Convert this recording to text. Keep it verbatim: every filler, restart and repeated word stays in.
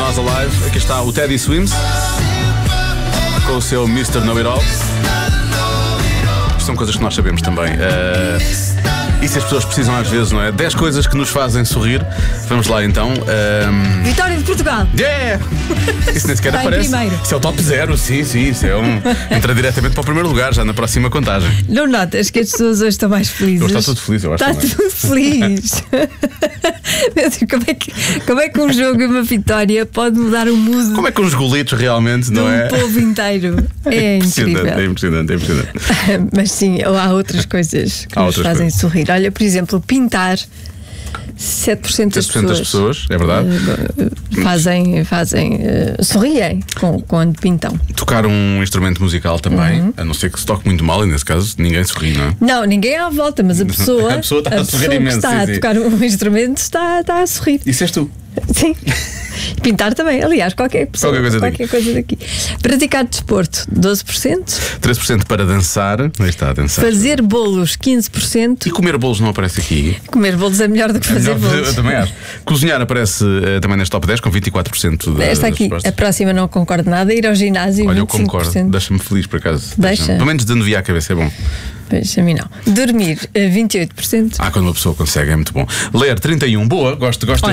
Nós Alive. Aqui está o Teddy Swims com o seu mister Know It All. Isto são coisas que nós sabemos também. Uh, e se as pessoas precisam às vezes, não é? dez coisas que nos fazem sorrir. Vamos lá então. Um... Vitória de Portugal. Yeah! Isso nem sequer Está aparece. Primeiro. Isso é o top zero, sim, sim. Isso é um... Entra diretamente para o primeiro lugar, já na próxima contagem. Não notas que as pessoas hoje estão mais felizes? Hoje está tudo feliz, eu acho. Está também. tudo feliz. Meu Deus, como é, que, como é que um jogo e uma vitória pode mudar o mood? Como é que uns golitos realmente, não é? Do povo inteiro. É incrível. É impressionante, é impressionante. Mas sim, há outras coisas que Há nos outras fazem coisas. sorrir. Olha, por exemplo, pintar. sete por cento das sete por cento das pessoas, pessoas, é verdade. uh, fazem, fazem uh, sorriem com, quando pintam. Tocar um instrumento musical também, Uhum. a não ser que se toque muito mal, e nesse caso ninguém sorri, não é? Não, ninguém à volta, mas a pessoa, A pessoa está a sorrir que imenso, está sim, a sim. tocar um instrumento está, está a sorrir. Isso és tu. Sim. Pintar também, aliás, qualquer pessoa, Qualquer coisa daqui. qualquer coisa daqui. Praticar desporto, doze por cento. treze por cento para dançar. Aí está, a dançar. Fazer bolos, quinze por cento. E comer bolos não aparece aqui. Comer bolos é melhor do que fazer Não, bolos. eu também acho. Cozinhar aparece uh, também neste top dez com vinte e quatro por cento de, Esta aqui, das a próxima não concordo nada. Ir ao ginásio, Olha, eu vinte e cinco por cento. concordo. Deixa-me feliz por acaso. Deixa? Pelo menos desanuviar a cabeça, é bom. Pois, a mim não. Dormir, eh, vinte e oito por cento. Ah, quando uma pessoa consegue, é muito bom. Ler, trinta e um, boa, gosto, gosto Olha,